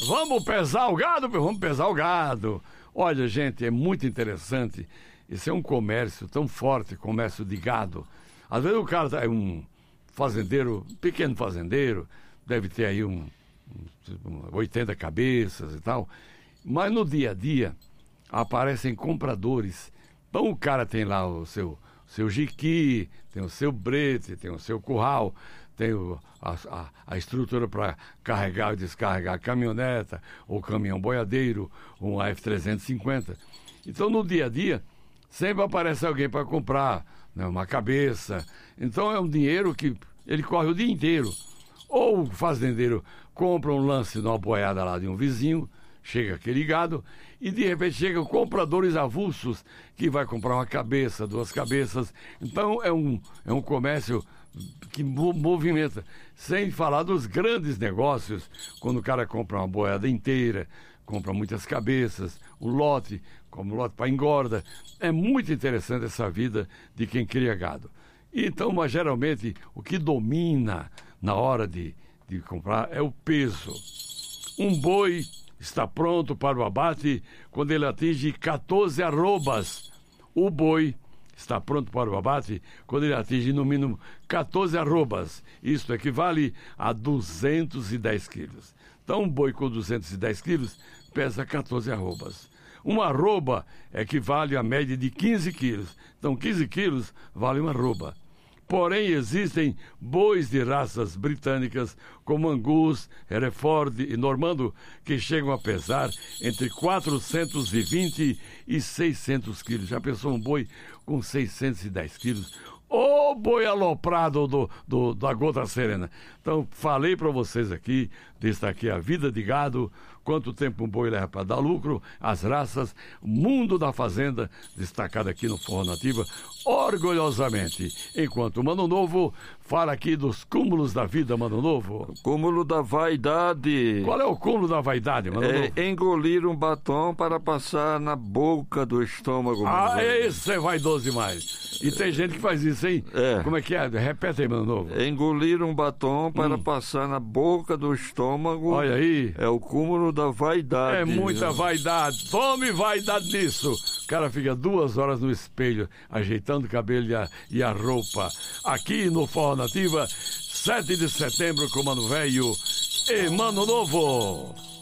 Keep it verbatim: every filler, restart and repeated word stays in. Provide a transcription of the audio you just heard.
Vamos pesar o gado? Vamos pesar o gado. Olha, gente, é muito interessante. Esse é um comércio tão forte, comércio de gado. Às vezes o cara é um fazendeiro, um pequeno fazendeiro, deve ter aí um, um oitenta cabeças e tal. Mas no dia a dia aparecem compradores. Então o cara tem lá o seu, seu jiqui, tem o seu brete, tem o seu curral, tem o, a, a, a estrutura para carregar e descarregar a caminhoneta, ou caminhão boiadeiro, um F trezentos e cinquenta. Então no dia a dia sempre aparece alguém para comprar, né, uma cabeça. Então é um dinheiro que ele corre o dia inteiro. Ou o fazendeiro compra um lance numa boiada lá de um vizinho, chega aquele gado, e de repente chegam compradores avulsos que vai comprar uma cabeça, duas cabeças. Então é um, é um comércio que movimenta. Sem falar dos grandes negócios, quando o cara compra uma boiada inteira, compra muitas cabeças, um lote, como um lote para engorda. É muito interessante essa vida de quem cria gado. Então, mas geralmente, o que domina na hora de, de comprar é o peso. Um boi está pronto para o abate quando ele atinge quatorze arrobas. O boi está pronto para o abate quando ele atinge no mínimo quatorze arrobas. Isto equivale a duzentos e dez quilos. Então um boi com duzentos e dez quilos pesa quatorze arrobas. Uma arroba equivale a média de quinze quilos. Então quinze quilos vale uma arroba. Porém, existem bois de raças britânicas, como Angus, Hereford e Normando, que chegam a pesar entre quatrocentos e vinte e seiscentos quilos. Já pensou um boi com seiscentos e dez quilos? Ô boi aloprado do, do, da Gota Serena. Então, falei para vocês aqui, destaquei a vida de gado, quanto tempo um boi leva para dar lucro, as raças, o mundo da fazenda, destacado aqui no Forró Nativa, orgulhosamente. Enquanto o Mano Novo fala aqui dos cúmulos da vida, Mano Novo. Cúmulo da vaidade. Qual é o cúmulo da vaidade, Mano é Novo? Engolir um batom para passar na boca do estômago. Ah, esse é vaidoso demais. E tem gente que faz isso, hein? É. Como é que é? Repete aí, Mano Novo. Engolir um batom para hum. passar na boca do estômago. Olha aí. É o cúmulo da vaidade. É muita vaidade. Tome vaidade nisso. O cara fica duas horas no espelho, ajeitando o cabelo e a, e a roupa. Aqui no Forró Nativa, sete de setembro com Mano Velho e Mano Novo.